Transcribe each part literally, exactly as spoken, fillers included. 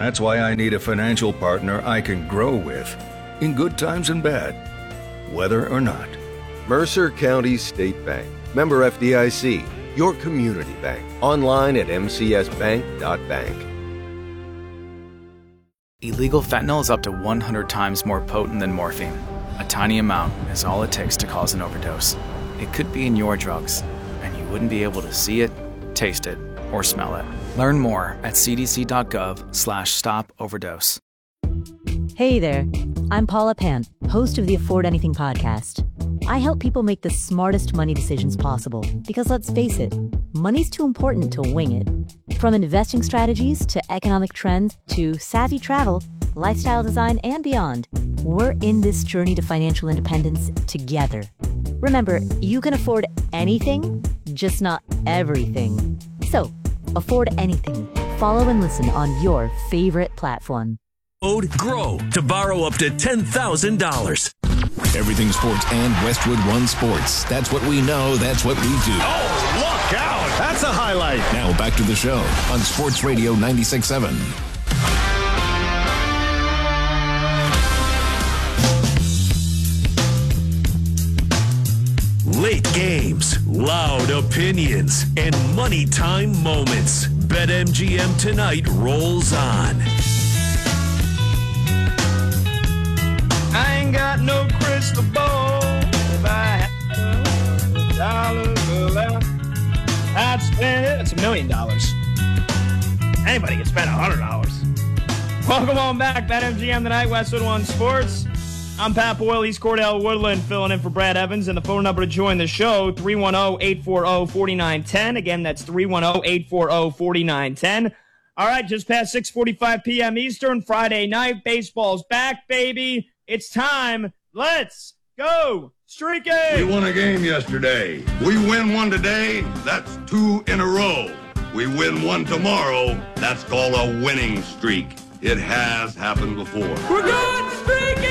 That's why I need a financial partner I can grow with, in good times and bad, whether or not. Mercer County State Bank. Member F D I C. Your community bank. Online at m c s bank dot bank. Illegal fentanyl is up to one hundred times more potent than morphine. A tiny amount is all it takes to cause an overdose. It could be in your drugs, and you wouldn't be able to see it, taste it, or smell it. Learn more at c d c dot gov slash stop overdose. Hey there, I'm Paula Pant, host of the Afford Anything podcast. I help people make the smartest money decisions possible because, let's face it, money's too important to wing it. From investing strategies to economic trends to savvy travel, lifestyle design, and beyond, we're in this journey to financial independence together. Remember, you can afford anything, just not everything. So, afford anything. Follow and listen on your favorite platform. Code GROW to borrow up to ten thousand dollars. Everything sports and Westwood One Sports. That's what we know. That's what we do. Oh, look out. That's a highlight. Now back to the show on Sports Radio ninety-six point seven. Late games, loud opinions, and money time moments. BetMGM tonight rolls on. I ain't got no crystal ball. If I had a dollar bill, I'd spend it. It's a million dollars. Anybody can spend a hundred dollars. Welcome on back, BetMGM tonight, Westwood One Sports. I'm Pat Boyle. He's Cordell Woodland filling in for Brad Evans. And the phone number to join the show, three one zero, eight four zero, four nine one zero. Again, that's three one zero, eight four zero, four nine one zero. All right, just past six forty-five p.m. Eastern, Friday night. Baseball's back, baby. It's time. Let's go streaking. We won a game yesterday. We win one today. That's two in a row. We win one tomorrow. That's called a winning streak. It has happened before. We're going streaking.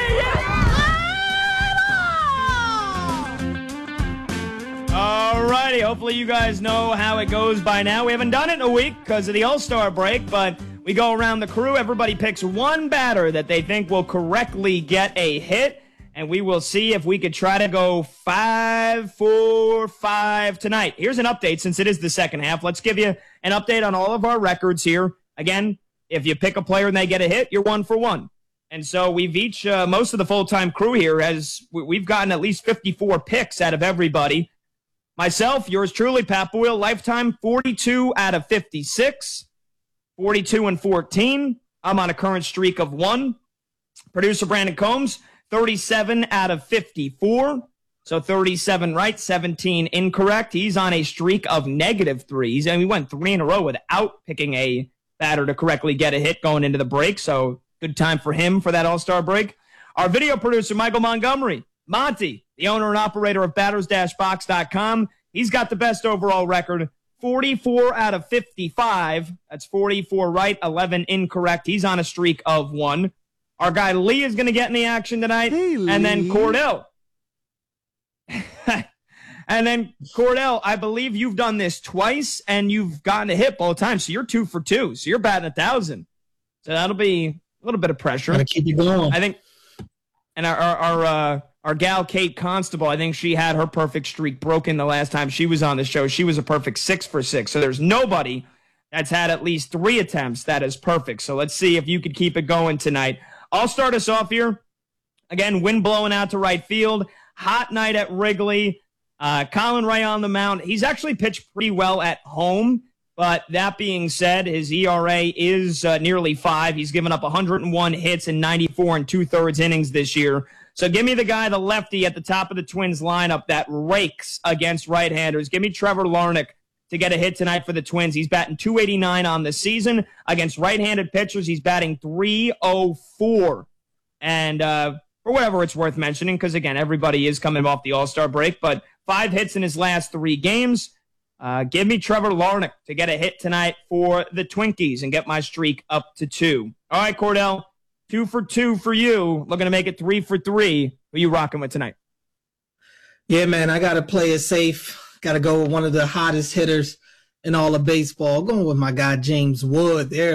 All righty. Hopefully you guys know how it goes by now. We haven't done it in a week because of the All-Star break, but we go around the crew. Everybody picks one batter that they think will correctly get a hit, and we will see if we could try to go five, four, five tonight. Here's an update since it is the second half. Let's give you an update on all of our records here. Again, if you pick a player and they get a hit, you're one for one. And so we've each, uh, most of the full-time crew here, has we've gotten at least fifty-four picks out of everybody. Myself, yours truly, Pat Boyle, lifetime forty-two out of fifty-six. forty-two and fourteen. I'm on a current streak of one. Producer Brandon Combs, thirty-seven out of fifty-four. So thirty-seven right, seventeen incorrect. He's on a streak of negative threes. And we went three in a row without picking a batter to correctly get a hit going into the break. So good time for him for that All-Star break. Our video producer, Michael Montgomery. Monty, the owner and operator of batters dash box dot com. He's got the best overall record. forty-four out of fifty-five. That's forty-four right, eleven incorrect. He's on a streak of one. Our guy Lee is going to get in the action tonight. Hey, and then Cordell. and then Cordell, I believe you've done this twice, and you've gotten a hit both times. So you're two for two. So you're batting a thousand. So that'll be a little bit of pressure. Gotta keep you going. I think. And our our our, uh, our gal Kate Constable, I think she had her perfect streak broken the last time she was on the show. She was a perfect six for six. So there's nobody that's had at least three attempts that is perfect. So let's see if you could keep it going tonight. I'll start us off here. Again, wind blowing out to right field. Hot night at Wrigley. Uh, Colin Ray on the mound. He's actually pitched pretty well at home. But that being said, his E R A is uh, nearly five. He's given up one hundred one hits in ninety-four and two-thirds innings this year. So give me the guy, the lefty at the top of the Twins lineup that rakes against right-handers. Give me Trevor Larnach to get a hit tonight for the Twins. He's batting two eighty-nine on the season. Against right-handed pitchers, he's batting three oh four. And uh, for whatever it's worth mentioning, because, again, everybody is coming off the All-Star break, but five hits in his last three games. Uh, give me Trevor Larnach to get a hit tonight for the Twinkies and get my streak up to two. All right, Cordell, two for two for you. Looking to make it three for three. Who are you rocking with tonight? Yeah, man, I got to play it safe. Got to go with one of the hottest hitters in all of baseball. Going with my guy, James Wood. There,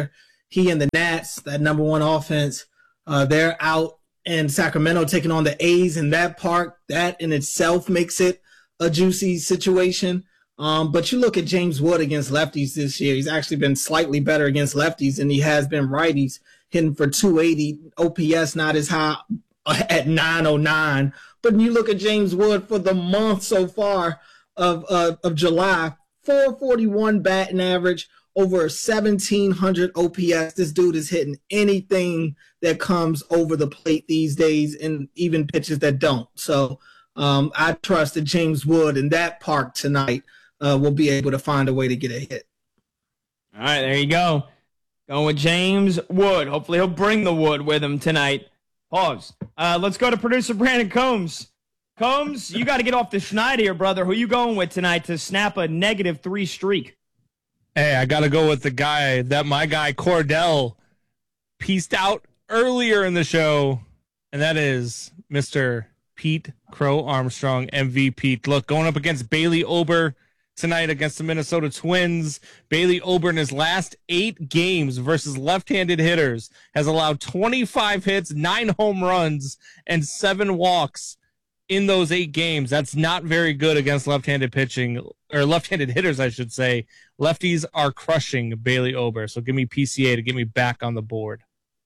he and the Nats, that number one offense, uh, they're out in Sacramento taking on the A's in that park. That in itself makes it a juicy situation. Um, but you look at James Wood against lefties this year. He's actually been slightly better against lefties than he has been righties, hitting for two eighty, O P S not as high at nine oh nine. But when you look at James Wood for the month so far of uh, of July, four forty-one batting average, over seventeen hundred O P S. This dude is hitting anything that comes over the plate these days, and even pitches that don't. So um, I trust that James Wood in that park tonight uh, will be able to find a way to get a hit. All right, there you go. Going with James Wood. Hopefully he'll bring the wood with him tonight. Pause. Uh, let's go to producer Brandon Combs. Combs, you got to get off the schneid here, brother. Who you going with tonight to snap a negative three streak? Hey, I got to go with the guy that my guy Cordell pieced out earlier in the show, and that is Mister Pete Crow Armstrong, M V P. Look, going up against Bailey Ober tonight against the Minnesota Twins. Bailey Ober in his last eight games versus left-handed hitters has allowed twenty-five hits, nine home runs, and seven walks in those eight games. That's not very good against left-handed pitching, or left-handed hitters, I should say. Lefties are crushing Bailey Ober, so give me P C A to get me back on the board.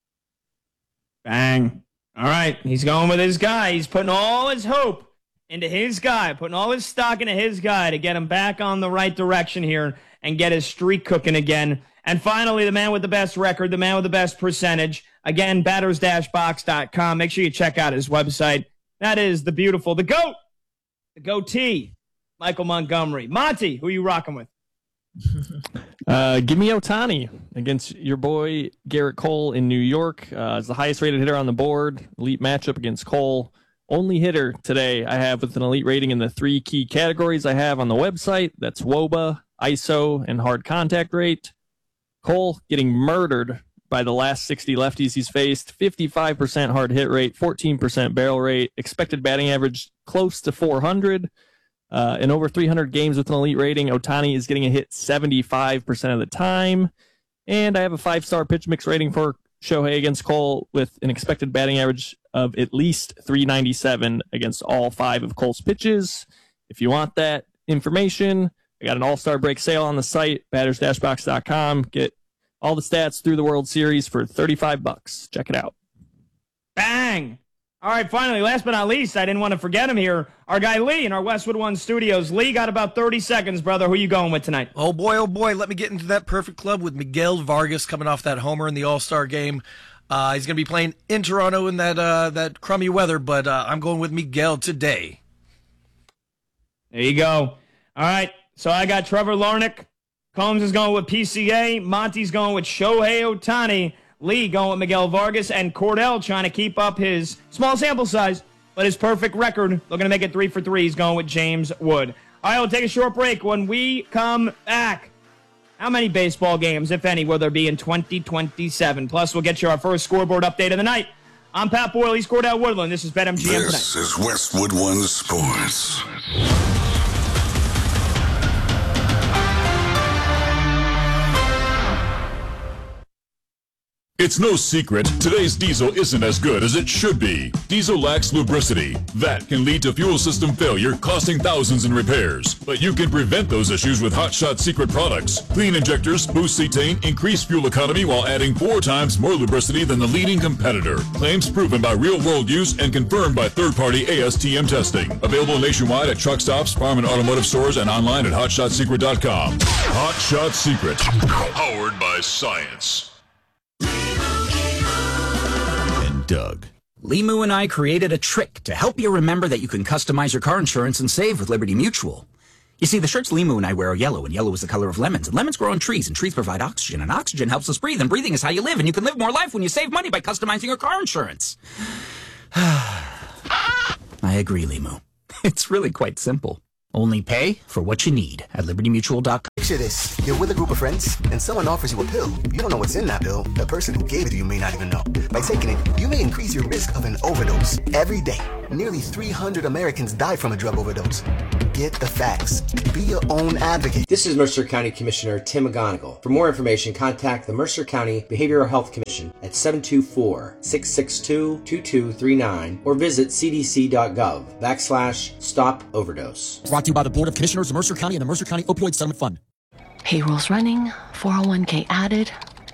Bang. All right, he's going with his guy. He's putting all his hope into his guy, putting all his stock into his guy to get him back on the right direction here and get his streak cooking again. And finally, the man with the best record, the man with the best percentage. Again, batters dash box dot com. Make sure you check out his website. That is the beautiful, the GOAT, the goatee, Michael Montgomery. Monty, who are you rocking with? Uh, give me Ohtani against your boy Garrett Cole in New York. Uh, it's the highest rated hitter on the board. Elite matchup against Cole. Only hitter today I have with an elite rating in the three key categories I have on the website. That's W O B A, I S O, and hard contact rate. Cole getting murdered by the last sixty lefties he's faced. fifty-five percent hard hit rate, fourteen percent barrel rate, expected batting average close to four hundred. Uh, in over three hundred games with an elite rating, Ohtani is getting a hit seventy-five percent of the time. And I have a five-star pitch mix rating for Shohei against Cole with an expected batting average of at least three ninety-seven against all five of Cole's pitches. If you want that information, I got an all-star break sale on the site, batters dash box dot com. Get all the stats through the World Series for thirty-five bucks. Check it out. Bang! All right, finally, last but not least, I didn't want to forget him here. Our guy Lee in our Westwood One studios. Lee, got about thirty seconds, brother. Who are you going with tonight? Oh, boy, oh, boy. Let me get into that perfect club with Miguel Vargas coming off that homer in the All-Star game. Uh, he's going to be playing in Toronto in that uh, that crummy weather, but uh, I'm going with Miguel today. There you go. All right, so I got Trevor Larnach. Combs is going with P C A. Monty's going with Shohei Ohtani. Lee going with Miguel Vargas, and Cordell trying to keep up his small sample size, but his perfect record. Looking to make it three for three. He's going with James Wood. All right, we'll take a short break. When we come back, how many baseball games, if any, will there be in twenty twenty-seven? Plus, we'll get you our first scoreboard update of the night. I'm Pat Boyle. He's Cordell Woodland. This is BetMGM Tonight. This is Westwood One Sports. It's no secret, today's diesel isn't as good as it should be. Diesel lacks lubricity. That can lead to fuel system failure, costing thousands in repairs. But you can prevent those issues with Hot Shot Secret products. Clean injectors boost cetane, increase fuel economy while adding four times more lubricity than the leading competitor. Claims proven by real-world use and confirmed by third-party A S T M testing. Available nationwide at truck stops, farm and automotive stores, and online at hot shot secret dot com. Hot Shot Secret. Powered by science. Doug. Limu and I created a trick to help you remember that you can customize your car insurance and save with Liberty Mutual. You see, the shirts Limu and I wear are yellow, and yellow is the color of lemons, and lemons grow on trees, and trees provide oxygen, and oxygen helps us breathe, and breathing is how you live, and you can live more life when you save money by customizing your car insurance. I agree, Limu. It's really quite simple. Only pay for what you need at liberty mutual dot com. Picture this. You're with a group of friends, and someone offers you a pill. You don't know what's in that pill. The person who gave it to you may not even know. By taking it, you may increase your risk of an overdose. Every day, nearly three hundred Americans die from a drug overdose. Get the facts. Be your own advocate. This is Mercer County Commissioner Tim McGonigal. For more information, contact the Mercer County Behavioral Health Commission at seven two four, six six two, two two three nine or visit c d c dot gov backslash stop overdose. Brought to you by the Board of Commissioners of Mercer County and the Mercer County Opioid Settlement Fund. Payroll's running, four oh one k added.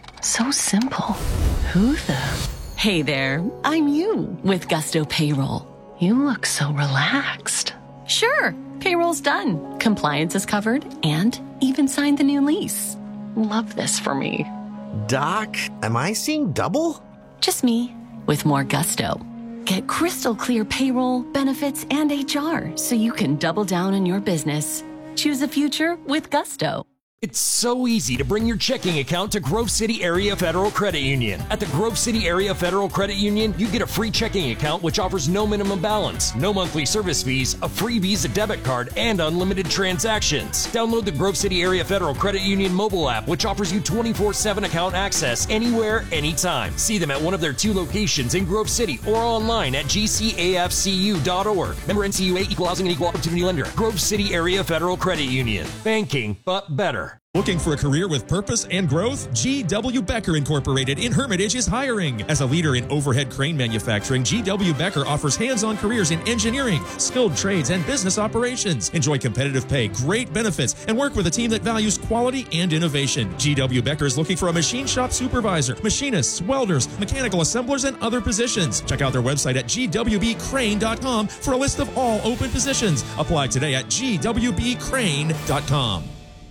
So simple. Who the? Hey there, I'm you with Gusto Payroll. You look so relaxed. Sure, payroll's done. Compliance is covered and even signed the new lease. Love this for me. Doc, am I seeing double? Just me with more gusto. Get crystal clear payroll, benefits, and H R so you can double down on your business. Choose a future with Gusto. It's so easy to bring your checking account to Grove City Area Federal Credit Union. At the Grove City Area Federal Credit Union, you get a free checking account which offers no minimum balance, no monthly service fees, a free Visa debit card, and unlimited transactions. Download the Grove City Area Federal Credit Union mobile app, which offers you twenty-four seven account access anywhere, anytime. See them at one of their two locations in Grove City or online at g c a f c u dot org. Member N C U A, Equal Housing and Equal Opportunity Lender. Grove City Area Federal Credit Union. Banking, but better. Looking for a career with purpose and growth? G W. Becker Incorporated in Hermitage is hiring. As a leader in overhead crane manufacturing, G W. Becker offers hands-on careers in engineering, skilled trades, and business operations. Enjoy competitive pay, great benefits, and work with a team that values quality and innovation. G W. Becker is looking for a machine shop supervisor, machinists, welders, mechanical assemblers, and other positions. Check out their website at g w b crane dot com for a list of all open positions. Apply today at g w b crane dot com.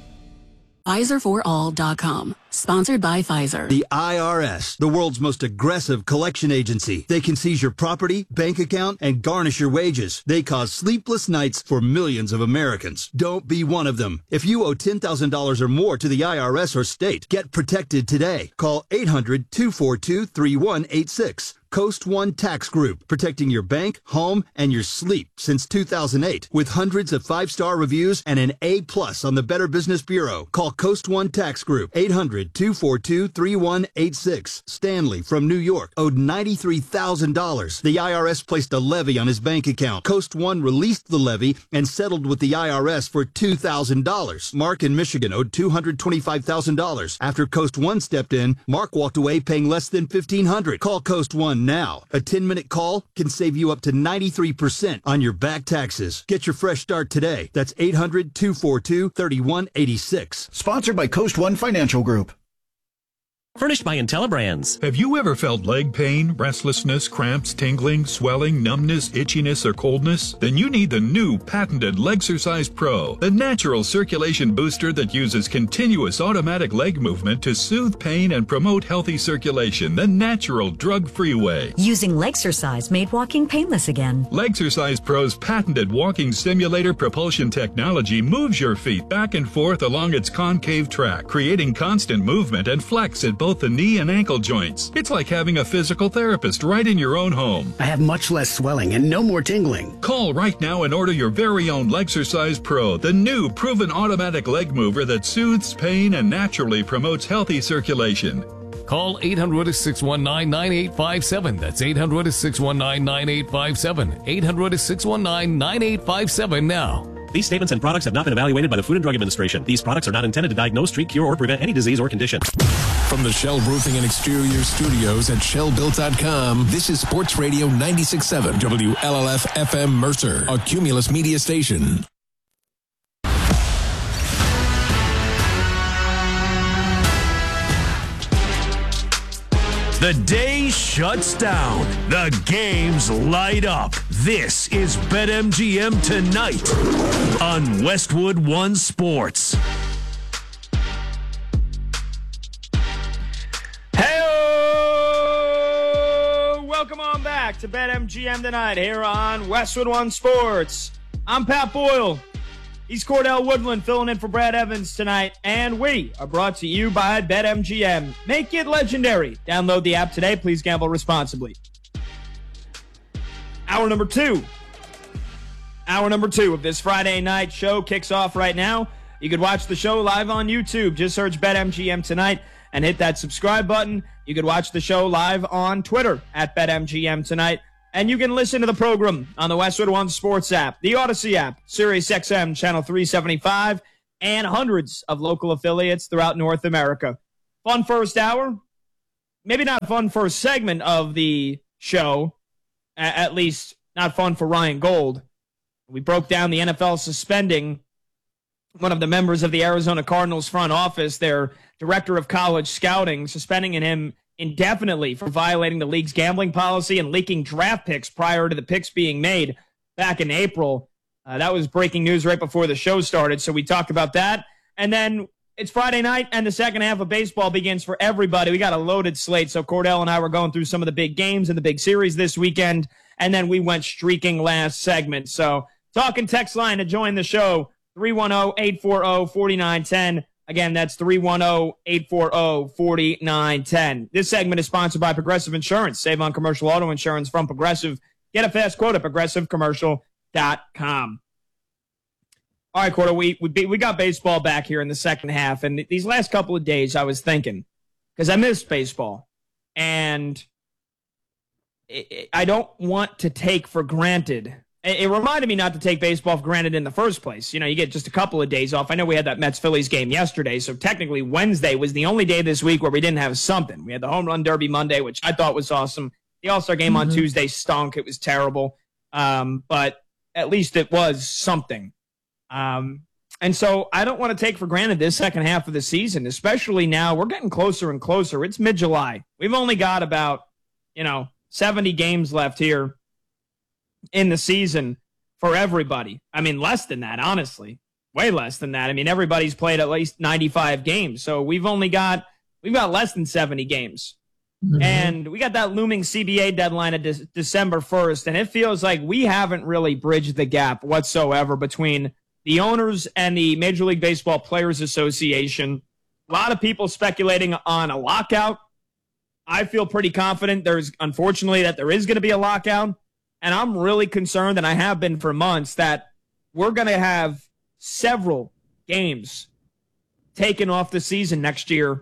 Pfizer for all dot com. Sponsored by Pfizer. The I R S, the world's most aggressive collection agency. They can seize your property, bank account, and garnish your wages. They cause sleepless nights for millions of Americans. Don't be one of them. If you owe ten thousand dollars or more to the I R S or state, get protected today. Call eight hundred, two four two, three one eight six. Coast One Tax Group, protecting your bank, home, and your sleep since two thousand eight. With hundreds of five-star reviews and an A plus on the Better Business Bureau. Call Coast One Tax Group, eight hundred, two four two, three one eight six. Stanley from New York owed ninety-three thousand dollars. The I R S placed a levy on his bank account. Coast One released the levy and settled with the I R S for two thousand dollars. Mark in Michigan owed two hundred twenty-five thousand dollars. After Coast One stepped in, Mark walked away paying less than fifteen hundred dollars. Call Coast One now. A ten-minute call can save you up to ninety-three percent on your back taxes. Get your fresh start today. That's eight hundred, two four two, three one eight six. Sponsored by Coast One Financial Group. Furnished by IntelliBrands. Have you ever felt leg pain, restlessness, cramps, tingling, swelling, numbness, itchiness, or coldness? Then you need the new patented Legsercise Pro, the natural circulation booster that uses continuous automatic leg movement to soothe pain and promote healthy circulation the natural drug-free way. Using Legsercise made walking painless again. Legsercise Pro's patented walking simulator propulsion technology moves your feet back and forth along its concave track, creating constant movement and flex at both the knee and ankle joints. It's like having a physical therapist right in your own home. I have much less swelling and no more tingling. Call right now and order your very own Legsercise Pro, the new proven automatic leg mover that soothes pain and naturally promotes healthy circulation. Call eight hundred, six one nine, nine eight five seven. That's eight hundred, six one nine, nine eight five seven. eight hundred, six one nine, nine eight five seven now. These statements and products have not been evaluated by the Food and Drug Administration. These products are not intended to diagnose, treat, cure, or prevent any disease or condition. From the Shell Roofing and Exterior Studios at shell built dot com, this is Sports Radio ninety-six point seven W L L F F M Mercer, a Cumulus media station. The day shuts down. The games light up. This is BetMGM Tonight on Westwood One Sports. Hey, welcome on back to BetMGM Tonight here on Westwood One Sports. I'm Pat Boyle. He's Cordell Woodland filling in for Brad Evans tonight, and we are brought to you by BetMGM. Make it legendary. Download the app today. Please gamble responsibly. Hour number two. Hour number two of this Friday night show kicks off right now. You could watch the show live on YouTube. Just search BetMGM Tonight and hit that subscribe button. You could watch the show live on Twitter at BetMGM Tonight. And you can listen to the program on the Westwood One Sports app, the Odyssey app, Sirius X M Channel three seventy-five, and hundreds of local affiliates throughout North America. Fun first hour. Maybe not fun first segment of the show, at least not fun for Ryan Gold. We broke down the N F L suspending one of the members of the Arizona Cardinals front office, their director of college scouting, suspending him indefinitely for violating the league's gambling policy and leaking draft picks prior to the picks being made back in April. Uh, that was breaking news right before the show started, so we talked about that. And then it's Friday night, and the second half of baseball begins for everybody. We got a loaded slate, so Cordell and I were going through some of the big games and the big series this weekend, and then we went streaking last segment. So talking text line to join the show, three one zero, eight four zero, four nine one zero. Again, that's three one zero, eight four zero, four nine one zero. This segment is sponsored by Progressive Insurance. Save on commercial auto insurance from Progressive. Get a fast quote at progressive commercial dot com. All right, Cordo, we, we we got baseball back here in the second half, and these last couple of days I was thinking, because I missed baseball, and it, it, I don't want to take for granted. It, it reminded me not to take baseball for granted in the first place. You know, you get just a couple of days off. I know we had that Mets-Phillies game yesterday, so technically Wednesday was the only day this week where we didn't have something. We had the Home Run Derby Monday, which I thought was awesome. The All-Star game mm-hmm. on Tuesday stunk. It was terrible, um, but at least it was something. Um, and so I don't want to take for granted this second half of the season, especially now. We're getting closer and closer. It's mid-July. We've only got about, you know, seventy games left here in the season for everybody. I mean, less than that, honestly. Way less than that. I mean, everybody's played at least ninety-five games. So we've only got, we've got less than seventy games. Mm-hmm. And we got that looming C B A deadline of De- December first. And it feels like we haven't really bridged the gap whatsoever between the owners and the Major League Baseball Players Association. A lot of people speculating on a lockout. I feel pretty confident there's, unfortunately, that there is going to be a lockout. And I'm really concerned, and I have been for months, that we're going to have several games taken off the season next year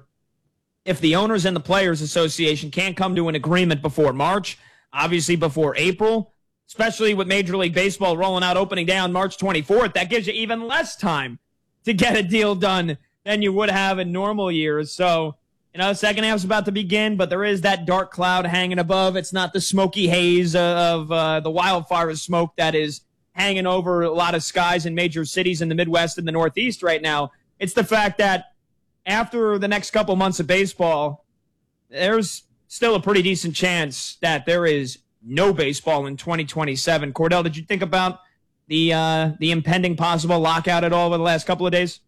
if the owners and the Players Association can't come to an agreement before March, obviously before April. Especially with Major League Baseball rolling out opening day on March twenty-fourth, that gives you even less time to get a deal done than you would have in normal years. So, you know, the second half's about to begin, but there is that dark cloud hanging above. It's not the smoky haze of uh, the wildfire smoke that is hanging over a lot of skies in major cities in the Midwest and the Northeast right now. It's the fact that after the next couple months of baseball, there's still a pretty decent chance that there is no baseball in twenty twenty-seven. Cordell, did you think about the uh, the impending possible lockout at all over the last couple of days?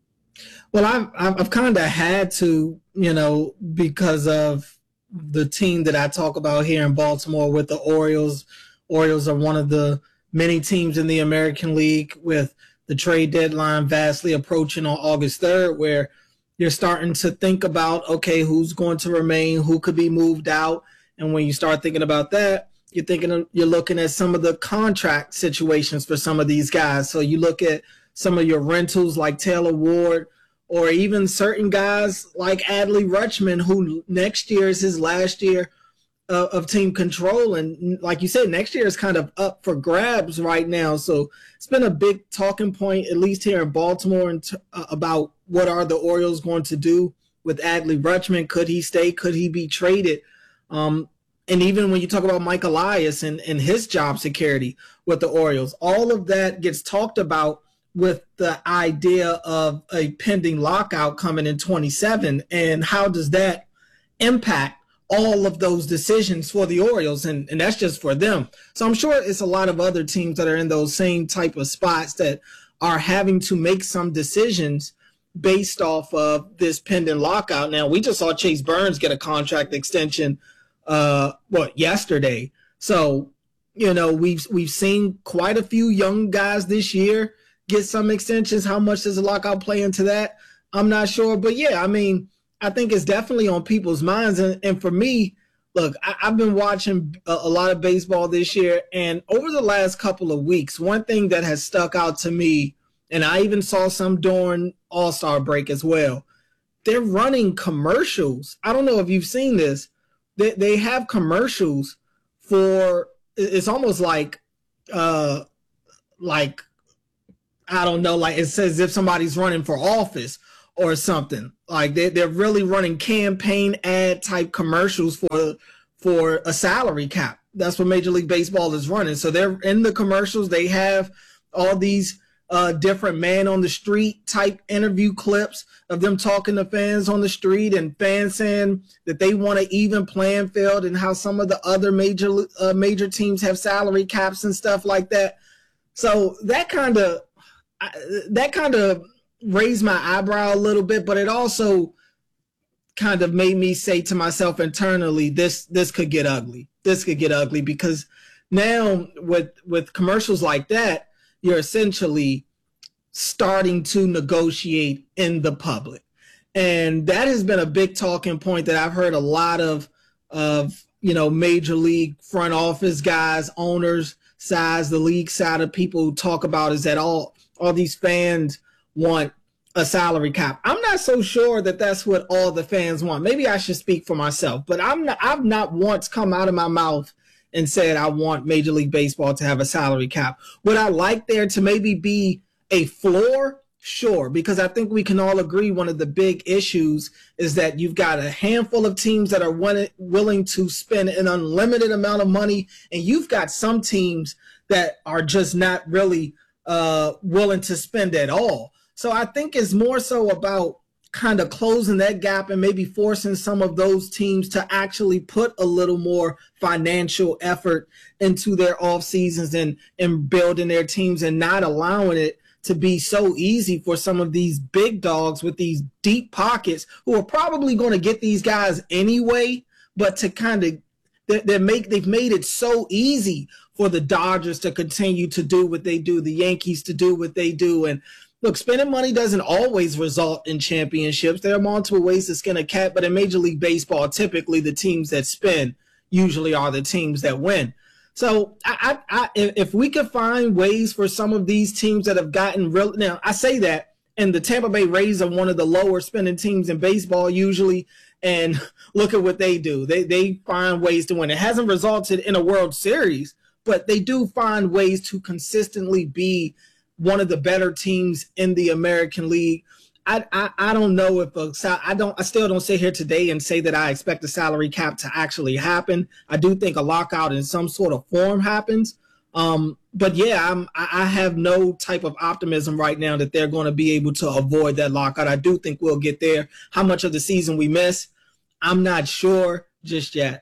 Well, I've I've kind of had to, you know, because of the team that I talk about here in Baltimore with the Orioles. Orioles are one of the many teams in the American League with the trade deadline vastly approaching on August third, where you're starting to think about, okay, who's going to remain, who could be moved out. And when you start thinking about that, you're thinking of, you're looking at some of the contract situations for some of these guys. So you look at some of your rentals like Taylor Ward, or even certain guys like Adley Rutschman, who next year is his last year uh, of team control. And like you said, next year is kind of up for grabs right now. So it's been a big talking point, at least here in Baltimore, in t- uh, about what are the Orioles going to do with Adley Rutschman. Could he stay? Could he be traded? Um, and even when you talk about Mike Elias and, and his job security with the Orioles, all of that gets talked about with the idea of a pending lockout coming in twenty-seven. And how does that impact all of those decisions for the Orioles? And, and that's just for them. So I'm sure it's a lot of other teams that are in those same type of spots that are having to make some decisions based off of this pending lockout. Now, we just saw Chase Burns get a contract extension Uh, what yesterday. So, you know, we've we've seen quite a few young guys this year get some extensions. How much does a lockout play into that? I'm not sure, but yeah, I mean, I think it's definitely on people's minds. And, and for me, look, I, I've been watching a, a lot of baseball this year, and over the last couple of weeks, one thing that has stuck out to me, and I even saw some during All-Star break as well, they're running commercials. I don't know if you've seen this. They, they have commercials for, it's almost like, uh, like, I don't know, like it's as if somebody's running for office or something. Like they, they're really running campaign ad type commercials for for a salary cap. That's what Major League Baseball is running. So they're in the commercials. They have all these uh, different man on the street type interview clips of them talking to fans on the street and fans saying that they want an even playing field and how some of the other major uh, major teams have salary caps and stuff like that. So that kind of that kind of raised my eyebrow a little bit, but it also kind of made me say to myself internally, this this could get ugly. This could get ugly because now with with commercials like that, you're essentially starting to negotiate in the public. And that has been a big talking point that I've heard a lot of of you know major league front office guys, owners, sides, the league side of people talk about is that all all these fans want a salary cap. I'm not so sure that that's what all the fans want. Maybe I should speak for myself, but I'm not, I've not once come out of my mouth and said I want Major League Baseball to have a salary cap. Would I like there to maybe be a floor? Sure, because I think we can all agree one of the big issues is that you've got a handful of teams that are willing to spend an unlimited amount of money, and you've got some teams that are just not really Uh, willing to spend at all. So I think it's more so about kind of closing that gap and maybe forcing some of those teams to actually put a little more financial effort into their off seasons and, and building their teams and not allowing it to be so easy for some of these big dogs with these deep pockets who are probably going to get these guys anyway, but to kind of they, they make they've made it so easy for the Dodgers to continue to do what they do, the Yankees to do what they do. And look, spending money doesn't always result in championships. There are multiple ways to skin a cat, but in Major League Baseball, typically the teams that spend usually are the teams that win. So I, I, I, if we could find ways for some of these teams that have gotten real, now I say that, and the Tampa Bay Rays are one of the lower spending teams in baseball usually, and look at what they do. They, they find ways to win. It hasn't resulted in a World Series, but they do find ways to consistently be one of the better teams in the American League. I I, I don't know if a, I don't I still don't sit here today and say that I expect the salary cap to actually happen. I do think a lockout in some sort of form happens. Um, but yeah, I'm, I have no type of optimism right now that they're going to be able to avoid that lockout. I do think we'll get there. How much of the season we miss, I'm not sure just yet.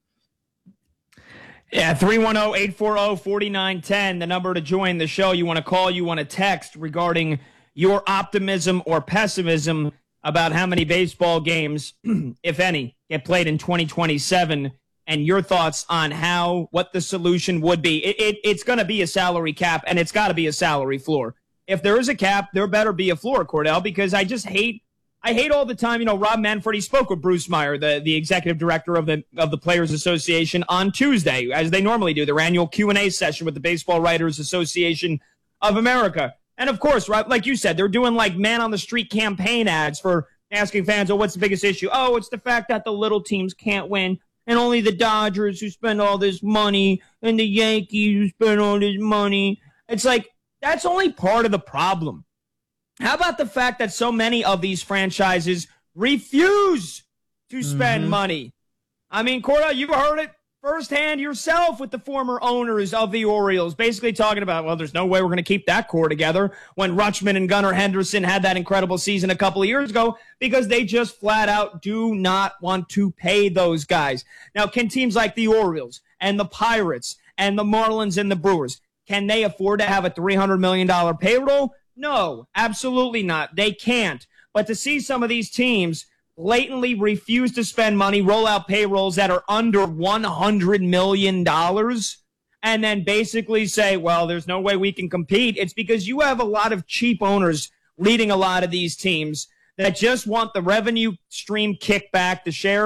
Yeah, three one zero, eight four zero, four nine one zero, the number to join the show. You want to call, you want to text regarding your optimism or pessimism about how many baseball games, if any, get played in twenty twenty-seven, and your thoughts on how, what the solution would be. It, it, it's going to be a salary cap, and it's got to be a salary floor. If there is a cap, there better be a floor, Cordell, because I just hate I hate all the time, you know, Rob Manfred, he spoke with Bruce Meyer, the, the executive director of the of the Players Association, on Tuesday, as they normally do, their annual Q and A session with the Baseball Writers Association of America. And of course, right, like you said, they're doing like man on the street campaign ads for asking fans, oh, what's the biggest issue? Oh, it's the fact that the little teams can't win, and only the Dodgers who spend all this money, and the Yankees who spend all this money. It's like, that's only part of the problem. How about the fact that so many of these franchises refuse to spend mm-hmm. money? I mean, Cordell, you've heard it firsthand yourself with the former owners of the Orioles, basically talking about, well, there's no way we're going to keep that core together when Rutschman and Gunnar Henderson had that incredible season a couple of years ago, because they just flat out do not want to pay those guys. Now, can teams like the Orioles and the Pirates and the Marlins and the Brewers, can they afford to have a three hundred million dollars payroll? No, absolutely not. They can't. But to see some of these teams blatantly refuse to spend money, roll out payrolls that are under one hundred million dollars, and then basically say, well, there's no way we can compete, it's because you have a lot of cheap owners leading a lot of these teams that just want the revenue stream kickback, the shared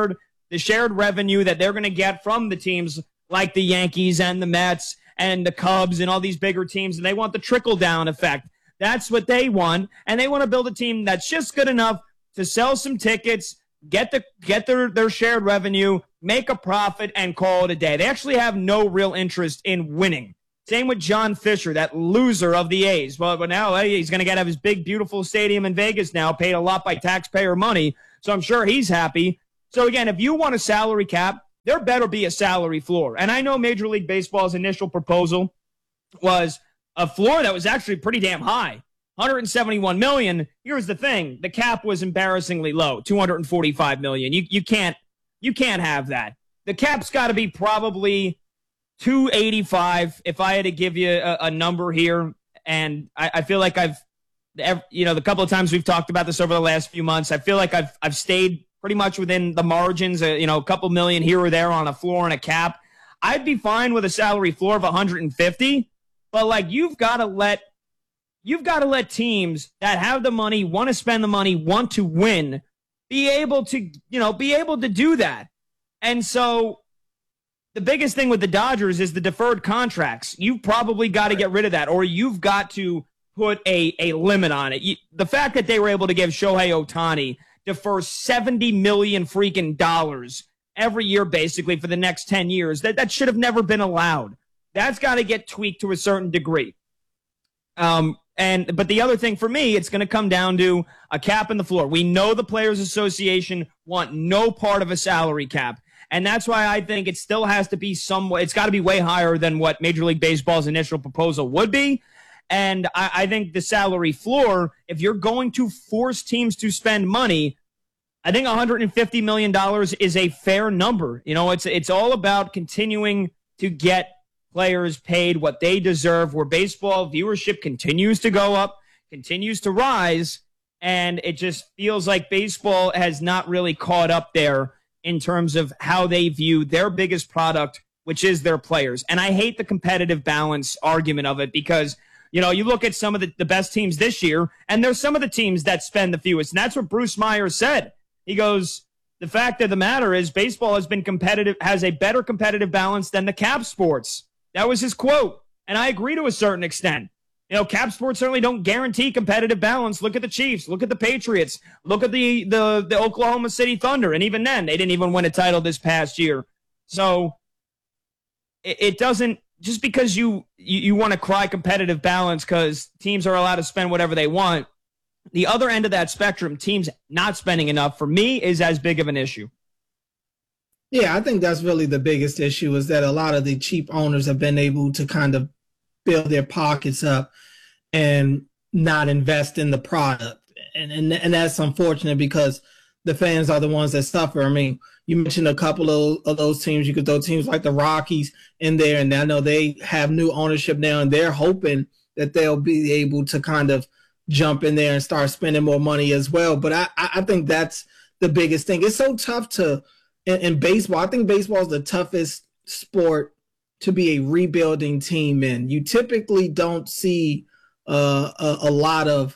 the shared revenue that they're going to get from the teams like the Yankees and the Mets and the Cubs and all these bigger teams, and they want the trickle-down effect. That's what they want, and they want to build a team that's just good enough to sell some tickets, get the get their, their shared revenue, make a profit, and call it a day. They actually have no real interest in winning. Same with John Fisher, that loser of the A's. Well, but now hey, he's going to get out of his big, beautiful stadium in Vegas now, paid a lot by taxpayer money, so I'm sure he's happy. So, again, if you want a salary cap, there better be a salary floor. And I know Major League Baseball's initial proposal was a floor that was actually pretty damn high, one hundred seventy-one million dollars. Here's the thing. The cap was embarrassingly low, two hundred forty-five million dollars. You, you, can't, you can't have that. The cap's got to be probably two eighty-five if I had to give you a, a number here. And I, I feel like I've, you know, the couple of times we've talked about this over the last few months, I feel like I've I've stayed pretty much within the margins, uh, you know, a couple million here or there on a floor and a cap. I'd be fine with a salary floor of one hundred fifty, but like you've got to let you've got to let teams that have the money, want to spend the money, want to win, be able to, you know, be able to do that. And so the biggest thing with the Dodgers is the deferred contracts. You've probably got to get rid of that, or you've got to put a, a limit on it. You, the fact that they were able to give Shohei Ohtani defer seventy million freaking dollars every year, basically, for the next ten years. That that should have never been allowed. That's got to get tweaked to a certain degree. Um, and but the other thing for me, it's going to come down to a cap in the floor. We know the Players Association want no part of a salary cap, and that's why I think it still has to be somewhat. It's got to be way higher than what Major League Baseball's initial proposal would be. And I, I think the salary floor, if you're going to force teams to spend money, I think one hundred fifty million dollars is a fair number. You know, it's it's all about continuing to get players paid what they deserve, where baseball viewership continues to go up, continues to rise, and it just feels like baseball has not really caught up there in terms of how they view their biggest product, which is their players. And I hate the competitive balance argument of it because, you know, you look at some of the, the best teams this year, and there's some of the teams that spend the fewest. And that's what Bruce Myers said. He goes, the fact of the matter is baseball has been competitive, has a better competitive balance than the cap sports. That was his quote. And I agree to a certain extent. You know, cap sports certainly don't guarantee competitive balance. Look at the Chiefs. Look at the Patriots. Look at the, the, the Oklahoma City Thunder. And even then, they didn't even win a title this past year. So it, it doesn't, just because you, you, you want to cry competitive balance because teams are allowed to spend whatever they want, the other end of that spectrum, teams not spending enough, for me, is as big of an issue. Yeah, I think that's really the biggest issue is that a lot of the cheap owners have been able to kind of build their pockets up and not invest in the product. And, and, and that's unfortunate because the fans are the ones that suffer. I mean, you mentioned a couple of, of those teams. You could throw teams like the Rockies in there, and I know they have new ownership now, and they're hoping that they'll be able to kind of jump in there and start spending more money as well. But I, I think that's the biggest thing. It's so tough to in, in baseball. I think baseball is the toughest sport to be a rebuilding team in. You typically don't see uh, a, a lot of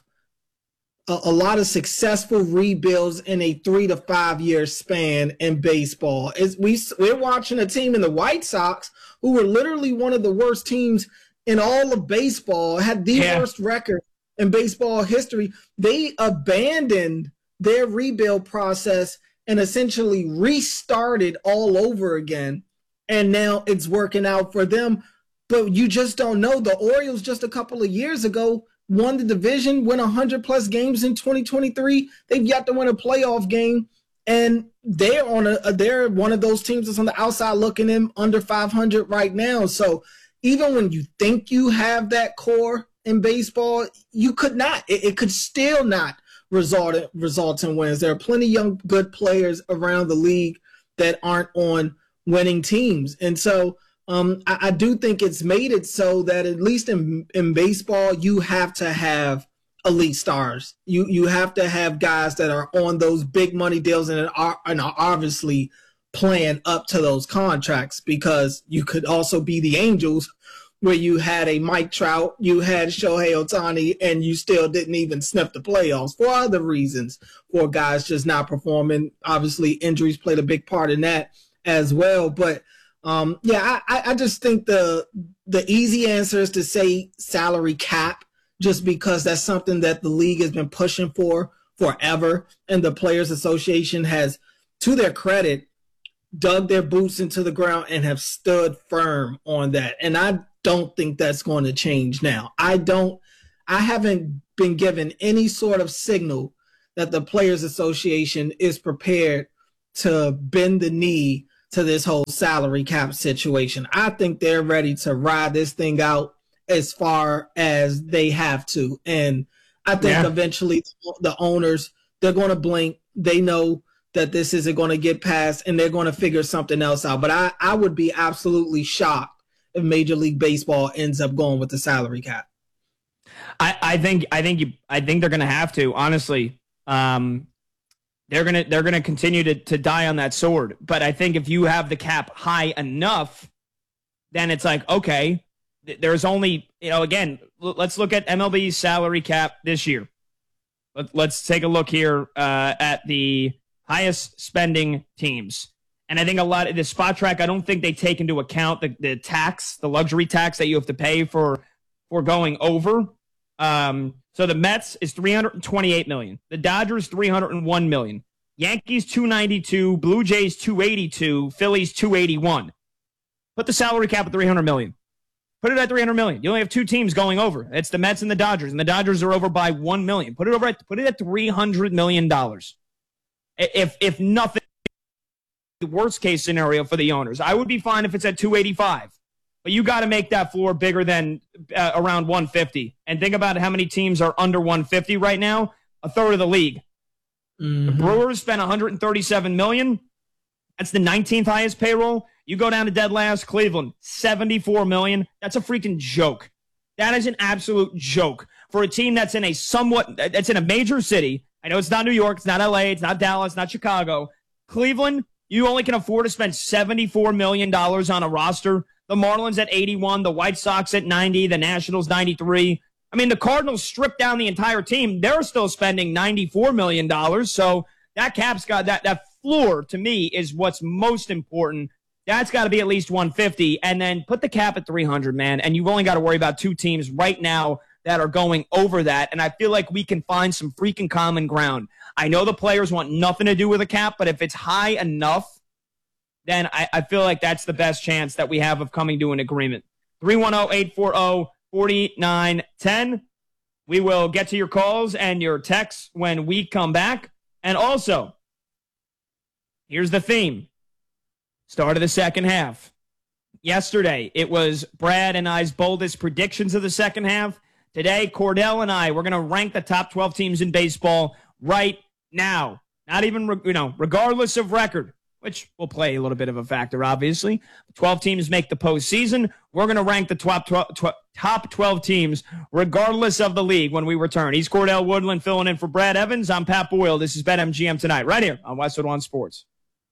a, a lot of successful rebuilds in a three to five year span in baseball. Is we we're watching a team in the White Sox who were literally one of the worst teams in all of baseball, had the yeah. worst record in baseball history. They abandoned their rebuild process and essentially restarted all over again. And now it's working out for them. But you just don't know. The Orioles just a couple of years ago won the division, won one hundred plus games in twenty twenty-three. They've yet to win a playoff game. And they're on a, they're one of those teams that's on the outside looking in under five hundred right now. So even when you think you have that core in baseball, you could not. It, it could still not result in, result in wins. There are plenty of young, good players around the league that aren't on winning teams. And so um, I, I do think it's made it so that at least in, in baseball, you have to have elite stars. You you have to have guys that are on those big money deals and are, and are obviously playing up to those contracts, because you could also be the Angels where you had a Mike Trout, you had Shohei Ohtani, and you still didn't even sniff the playoffs for other reasons, for guys just not performing. Obviously, injuries played a big part in that as well. But, um, yeah, I, I just think the the easy answer is to say salary cap, just because that's something that the league has been pushing for forever, and the Players Association has, to their credit, dug their boots into the ground and have stood firm on that. And I don't think that's going to change now. I don't, I haven't been given any sort of signal that the Players Association is prepared to bend the knee to this whole salary cap situation. I think they're ready to ride this thing out as far as they have to. And I think yeah. eventually the owners, they're going to blink. They know that this isn't going to get passed, and they're going to figure something else out. But I, I would be absolutely shocked if Major League Baseball ends up going with the salary cap. I, I think I think you I think they're going to have to. Honestly, um, they're gonna they're gonna continue to to die on that sword. But I think if you have the cap high enough, then it's like, okay, there's only, you know, again, let's look at M L B's salary cap this year. Let, let's take a look here uh, at the highest spending teams. And I think a lot of the spot track, I don't think they take into account the, the tax, the luxury tax that you have to pay for, for going over. Um, so the Mets is three hundred twenty-eight million dollars. The Dodgers, three hundred one million dollars. Yankees, two ninety-two. Blue Jays, two eighty-two. Phillies, two eighty-one. Put the salary cap at three hundred million dollars. Put it at three hundred million dollars. You only have two teams going over. It's the Mets and the Dodgers, and the Dodgers are over by one million dollars. Put it over at, put it at three hundred million dollars. If if nothing, the worst case scenario for the owners, I would be fine if it's at two eighty-five. But you got to make that floor bigger than uh, around one fifty. And think about how many teams are under one fifty right now. A third of the league. Mm-hmm. The Brewers spent one hundred thirty-seven million dollars. That's the nineteenth highest payroll. You go down to dead last, Cleveland, seventy-four million dollars. That's a freaking joke. That is an absolute joke for a team that's in a somewhat, that's in a major city. I know it's not New York, it's not L A, it's not Dallas, it's not Chicago. Cleveland, you only can afford to spend seventy-four million dollars on a roster. The Marlins at eighty-one, the White Sox at ninety, the Nationals ninety-three. I mean, the Cardinals stripped down the entire team. They're still spending ninety-four million dollars. So that cap's got, that, that floor to me is what's most important. That's got to be at least one fifty. And then put the cap at three hundred, man. And you've only got to worry about two teams right now that are going over that. And I feel like we can find some freaking common ground. I know the players want nothing to do with the cap, but if it's high enough, then I, I feel like that's the best chance that we have of coming to an agreement. three one zero, eight four zero, four nine one zero. We will get to your calls and your texts when we come back. And also, here's the theme. Start of the second half. Yesterday, it was Brad and I's boldest predictions of the second half. Today, Cordell and I, we're going to rank the top twelve teams in baseball right now. Not even, you know, regardless of record, which will play a little bit of a factor, obviously. twelve teams make the postseason. We're going to rank the top twelve, top twelve teams regardless of the league when we return. He's Cordell Woodland filling in for Brad Evans. I'm Pat Boyle. This is BetMGM Tonight, right here on Westwood One Sports.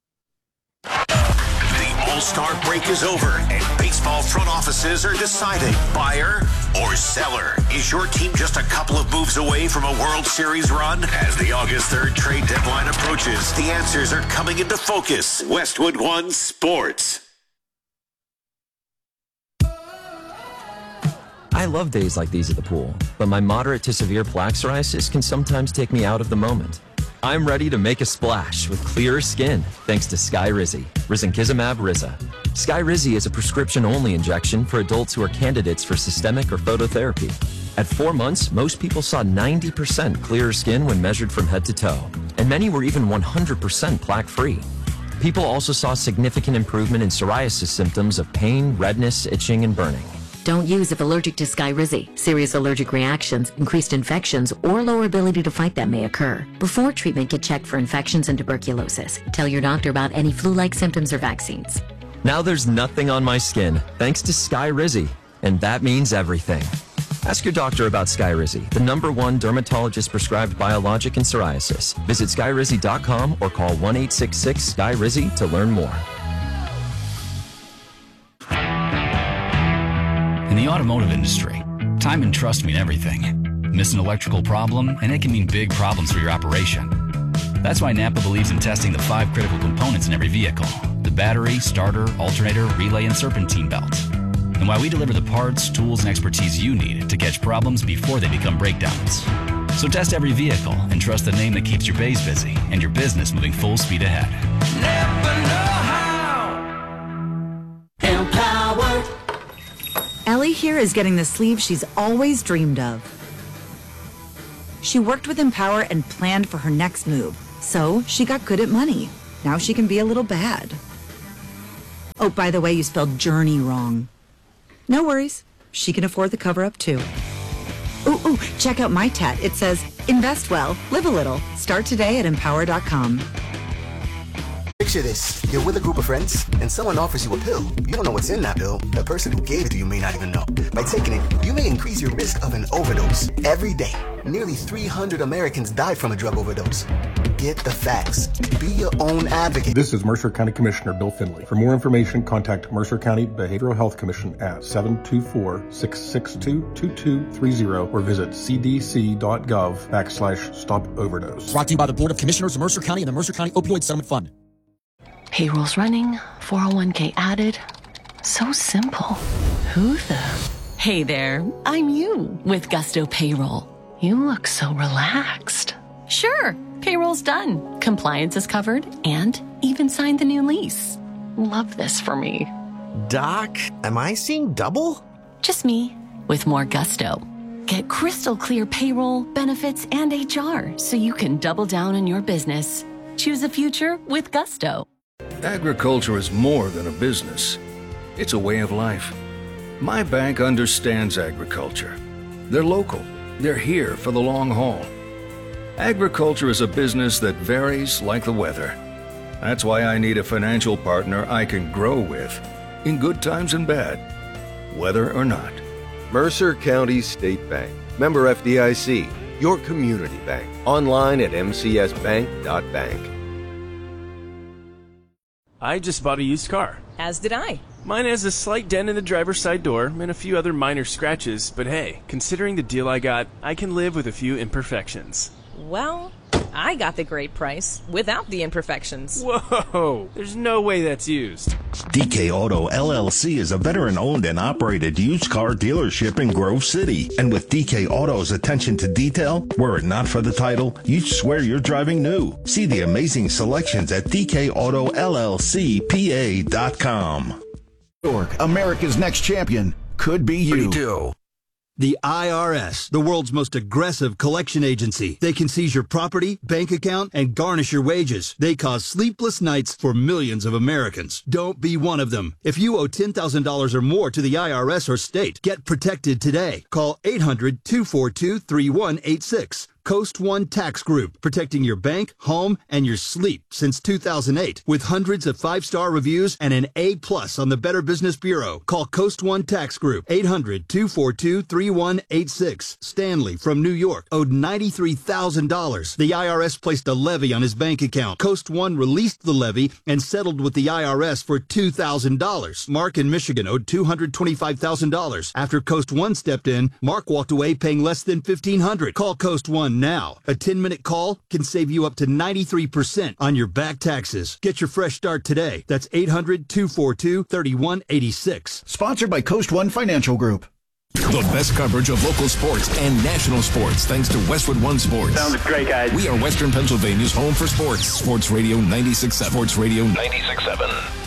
All-Star break is over, and baseball front offices are deciding buyer or seller. Is your team just a couple of moves away from a World Series run? As the August third trade deadline approaches, the answers are coming into focus. Westwood One Sports. I love days like these at the pool, but my moderate to severe plaque psoriasis can sometimes take me out of the moment. I'm ready to make a splash with clearer skin thanks to Skyrizi, risankizumab Riza. Skyrizi is a prescription-only injection for adults who are candidates for systemic or phototherapy. At four months, most people saw ninety percent clearer skin when measured from head to toe, and many were even one hundred percent plaque-free. People also saw significant improvement in psoriasis symptoms of pain, redness, itching, and burning. Don't use if allergic to Skyrizi. Serious allergic reactions, increased infections, or lower ability to fight them may occur. Before treatment, get checked for infections and tuberculosis. Tell your doctor about any flu-like symptoms or vaccines. Now there's nothing on my skin, thanks to Skyrizi, and that means everything. Ask your doctor about Skyrizi, the number one dermatologist-prescribed biologic in psoriasis. Visit Skyrizi dot com or call one eight six six S K Y R I Z Y to learn more. In the automotive industry, time and trust mean everything. Miss an electrical problem, and it can mean big problems for your operation. That's why Napa believes in testing the five critical components in every vehicle: the battery, starter, alternator, relay, and serpentine belt. And why we deliver the parts, tools, and expertise you need to catch problems before they become breakdowns. So test every vehicle and trust the name that keeps your bays busy and your business moving full speed ahead. Never know how. Empowered. Ellie here is getting the sleeve she's always dreamed of. She worked with Empower and planned for her next move, so she got good at money. Now she can be a little bad. Oh, by the way, you spelled journey wrong. No worries, she can afford the cover-up too. Ooh, ooh, check out my tat. It says, invest well, live a little. Start today at empower dot com. Picture this. You're with a group of friends, and someone offers you a pill. You don't know what's in that pill. The person who gave it to you may not even know. By taking it, you may increase your risk of an overdose. Every day, nearly three hundred Americans die from a drug overdose. Get the facts. Be your own advocate. This is Mercer County Commissioner Bill Finley. For more information, contact Mercer County Behavioral Health Commission at seven two four, six six two, two two three zero or visit c d c dot gov backslash stop overdose. Brought to you by the Board of Commissioners of Mercer County and the Mercer County Opioid Settlement Fund. Payroll's running, four oh one k added. So simple. Who the? Hey there, I'm you with Gusto Payroll. You look so relaxed. Sure, payroll's done. Compliance is covered and even signed the new lease. Love this for me. Doc, am I seeing double? Just me with more gusto. Get crystal clear payroll, benefits, and H R so you can double down on your business. Choose a future with Gusto. Agriculture is more than a business. It's a way of life. My bank understands agriculture. They're local. They're here for the long haul. Agriculture is a business that varies like the weather. That's why I need a financial partner I can grow with, in good times and bad, whether or not. Mercer County State Bank. Member F D I C. Your community bank. Online at m c s bank dot bank. I just bought a used car. As did I. Mine has a slight dent in the driver's side door and a few other minor scratches, but hey, considering the deal I got, I can live with a few imperfections. Well, I got the great price without the imperfections. Whoa, there's no way that's used. D K Auto L L C is a veteran-owned and operated used car dealership in Grove City. And with D K Auto's attention to detail, were it not for the title, you'd swear you're driving new. See the amazing selections at d k auto l l c p a dot com. America's next champion could be you. Me too. The I R S, the world's most aggressive collection agency. They can seize your property, bank account, and garnish your wages. They cause sleepless nights for millions of Americans. Don't be one of them. If you owe ten thousand dollars or more to the I R S or state, get protected today. Call eight hundred, two four two, three one eight six. Coast One Tax Group, protecting your bank, home, and your sleep since two thousand eight. With hundreds of five-star reviews and an A plus on the Better Business Bureau. Call Coast One Tax Group, eight hundred, two four two, three one eight six. Stanley from New York owed ninety-three thousand dollars. The I R S placed a levy on his bank account. Coast One released the levy and settled with the I R S for two thousand dollars. Mark in Michigan owed two hundred twenty-five thousand dollars. After Coast One stepped in, Mark walked away paying less than fifteen hundred dollars. Call Coast One now. A ten-minute call can save you up to ninety-three percent on your back taxes. Get your fresh start today. That's eight hundred, two four two, three one eight six. Sponsored by Coast One Financial Group. The best coverage of local sports and national sports thanks to Westwood One Sports. Sounds great, guys. We are Western Pennsylvania's home for sports. Sports Radio ninety-six point seven. Sports Radio ninety-six point seven.